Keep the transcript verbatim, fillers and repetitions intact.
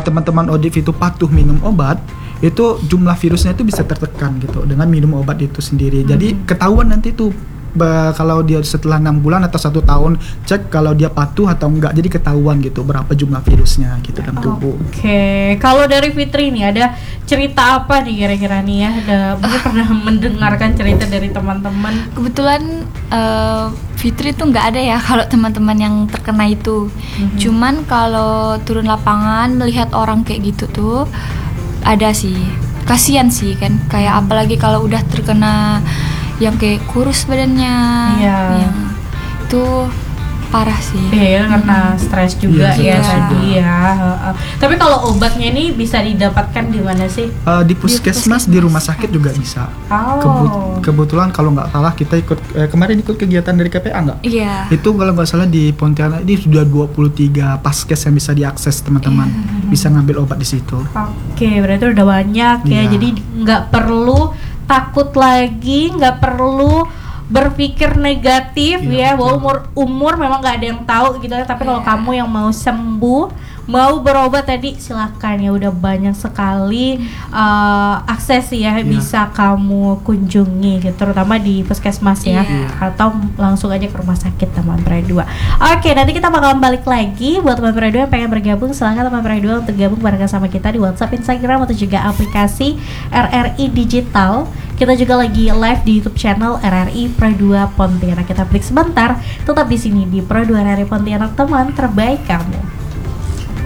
teman-teman Odif itu patuh minum obat, itu jumlah virusnya itu bisa tertekan gitu dengan minum obat itu sendiri. Hmm. Jadi ketahuan nanti tuh Ba, kalau dia setelah enam bulan atau satu tahun cek kalau dia patuh atau enggak, jadi ketahuan gitu berapa jumlah virusnya gitu dalam tubuh. Oke, okay. Kalau dari Fitri nih ada cerita apa nih kira-kira nih ya? Ada mungkin pernah mendengarkan cerita dari teman-teman? Kebetulan uh, Fitri tuh nggak ada ya kalau teman-teman yang terkena itu. Mm-hmm. Cuman kalau turun lapangan melihat orang kayak gitu tuh ada sih. Kasian sih kan, kayak mm-hmm. apalagi kalau udah terkena yang kayak kurus badannya, yeah. yang itu parah sih. Iya, karena stres juga yeah, ya stres tadi juga. ya. Uh, tapi kalau obatnya ini bisa didapatkan di mana sih? Uh, di puskesmas, di rumah sakit juga bisa. Oh. Kebut- kebetulan kalau nggak salah kita ikut eh, kemarin ikut kegiatan dari K P A nggak? Iya. Yeah. Itu kalau nggak salah di Pontianak ini sudah dua puluh tiga paskes yang bisa diakses teman-teman, yeah. bisa ngambil obat di situ. Oke, okay, berarti udah banyak ya. Yeah. Jadi nggak perlu takut lagi, nggak perlu berpikir negatif iya, ya, bahwa umur umur memang nggak ada yang tahu gitu ya. Tapi kalau kamu yang mau sembuh, mau berobat tadi silakan ya, udah banyak sekali uh, akses ya, yeah. bisa kamu kunjungi gitu, terutama di puskesmas ya, yeah. atau langsung aja ke rumah sakit teman Pradua. Oke, nanti kita bakalan balik lagi buat teman Pradua yang pengen bergabung, silakan teman Pradua untuk gabung bareng sama kita di WhatsApp, Instagram, atau juga aplikasi R R I Digital. Kita juga lagi live di YouTube channel R R I Pradua Pontianak. Kita break sebentar, tetap di sini di Pradua R R I Pontianak, teman terbaik kamu.